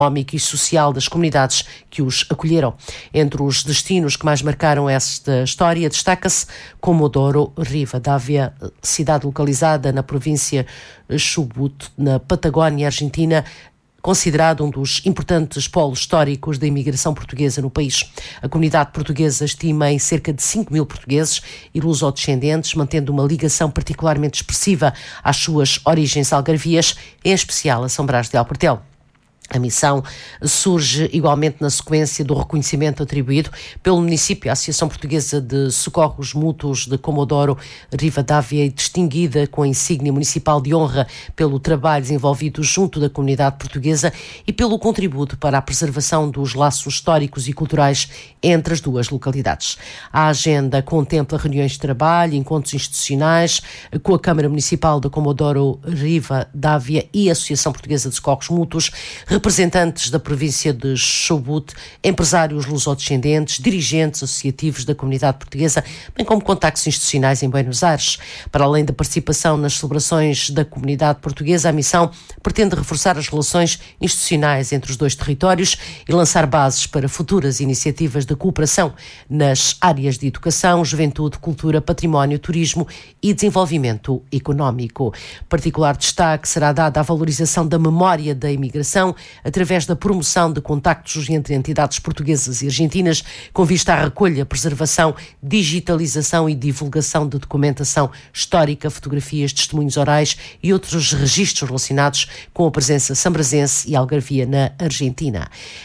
económico e social das comunidades que os acolheram. Entre os destinos que mais marcaram esta história destaca-se Comodoro Rivadavia, cidade localizada na província Chubut, na Patagónia Argentina, considerado um dos importantes polos históricos da imigração portuguesa no país. A comunidade portuguesa estima em cerca de 5.000 portugueses e lusodescendentes, mantendo uma ligação particularmente expressiva às suas origens algarvias, em especial a São Brás de Alportel. A missão surge igualmente na sequência do reconhecimento atribuído pelo município à Associação Portuguesa de Socorros Mútuos de Comodoro Rivadavia, e distinguida com a insígnia municipal de honra pelo trabalho desenvolvido junto da comunidade portuguesa e pelo contributo para a preservação dos laços históricos e culturais entre as duas localidades. A agenda contempla reuniões de trabalho, encontros institucionais com a Câmara Municipal de Comodoro Rivadavia e a Associação Portuguesa de Socorros Mútuos, representantes da província de Chubut, empresários lusodescendentes, dirigentes associativos da comunidade portuguesa, bem como contactos institucionais em Buenos Aires. Para além da participação nas celebrações da comunidade portuguesa, a missão pretende reforçar as relações institucionais entre os dois territórios e lançar bases para futuras iniciativas de cooperação nas áreas de educação, juventude, cultura, património, turismo e desenvolvimento económico. Particular destaque será dado à valorização da memória da imigração, através da promoção de contactos entre entidades portuguesas e argentinas, com vista à recolha, preservação, digitalização e divulgação de documentação histórica, fotografias, testemunhos orais e outros registros relacionados com a presença sambrazense e algarvia na Argentina.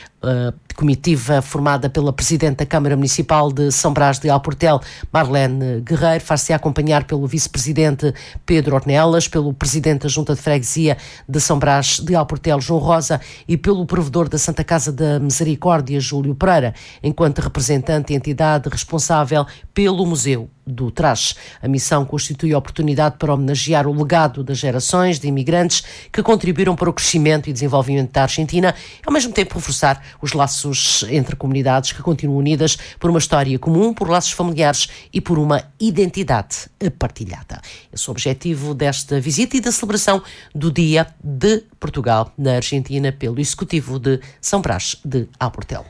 Comitiva formada pela Presidente da Câmara Municipal de São Brás de Alportel, Marlene Guerreiro, faz-se acompanhar pelo Vice-Presidente Pedro Ornelas, pelo Presidente da Junta de Freguesia de São Brás de Alportel, João Rosa, e pelo Provedor da Santa Casa da Misericórdia, Júlio Pereira, enquanto representante e entidade responsável pelo Museu do Traje. A missão constitui a oportunidade para homenagear o legado das gerações de imigrantes que contribuíram para o crescimento e desenvolvimento da Argentina, e ao mesmo tempo reforçar os laços entre comunidades que continuam unidas por uma história comum, por laços familiares e por uma identidade partilhada. Esse é o objetivo desta visita e da celebração do Dia de Portugal na Argentina pelo Executivo de São Brás de Alportel.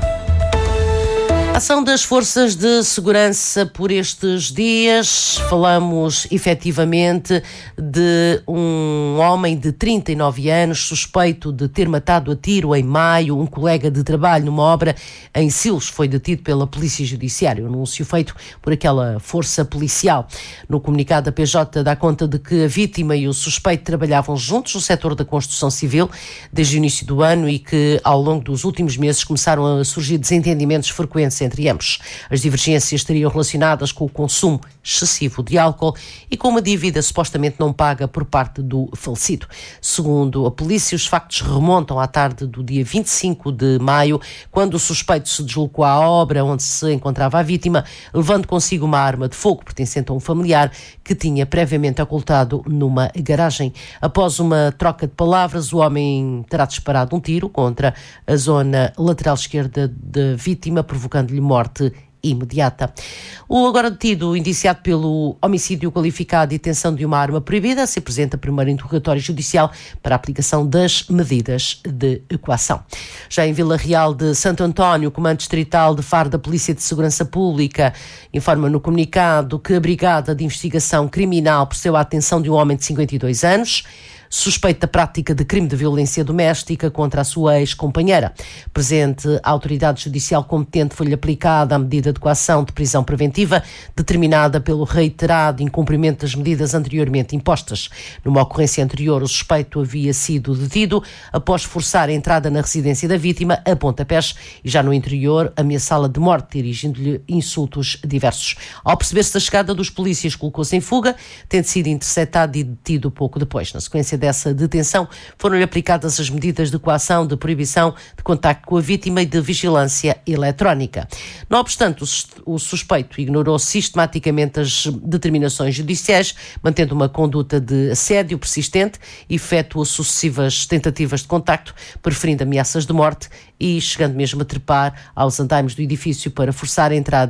Ação das forças de segurança por estes dias. Falamos efetivamente de um homem de 39 anos suspeito de ter matado a tiro em maio um colega de trabalho numa obra em Silos. Foi detido pela Polícia Judiciária. O anúncio feito por aquela força policial. No comunicado da PJ dá conta de que a vítima e o suspeito trabalhavam juntos no setor da construção civil desde o início do ano e que ao longo dos últimos meses começaram a surgir desentendimentos frequentes entre ambos. As divergências estariam relacionadas com o consumo excessivo de álcool e com uma dívida supostamente não paga por parte do falecido. Segundo a polícia, os factos remontam à tarde do dia 25 de maio, quando o suspeito se deslocou à obra onde se encontrava a vítima, levando consigo uma arma de fogo pertencente a um familiar que tinha previamente ocultado numa garagem. Após uma troca de palavras, o homem terá disparado um tiro contra a zona lateral esquerda da vítima, provocando-lhe morte imediata. O agora detido, indiciado pelo homicídio qualificado e detenção de uma arma proibida, se apresenta primeiro interrogatório judicial para a aplicação das medidas de coação. Já em Vila Real de Santo António, o Comando Distrital de Faro da Polícia de Segurança Pública informa no comunicado que a Brigada de Investigação Criminal procedeu à atenção de um homem de 52 anos, suspeito da prática de crime de violência doméstica contra a sua ex-companheira. Presente a autoridade judicial competente, foi-lhe aplicada a medida de coação de prisão preventiva, determinada pelo reiterado incumprimento das medidas anteriormente impostas. Numa ocorrência anterior, o suspeito havia sido detido após forçar a entrada na residência da vítima a pontapés e já no interior ameaçá-la de morte, dirigindo-lhe insultos diversos. Ao perceber-se da chegada dos polícias, colocou-se em fuga, tendo sido interceptado e detido pouco depois. Na sequência dessa detenção, foram-lhe aplicadas as medidas de coação, de proibição de contacto com a vítima e de vigilância eletrónica. Não obstante, o suspeito ignorou sistematicamente as determinações judiciais, mantendo uma conduta de assédio persistente, efetuou sucessivas tentativas de contacto, preferindo ameaças de morte e chegando mesmo a trepar aos andaimes do edifício para forçar a entrada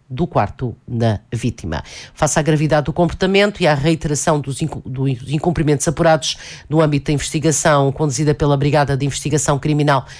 do quarto da vítima. Face à gravidade do comportamento e à reiteração dos incumprimentos apurados no âmbito da investigação conduzida pela Brigada de Investigação Criminal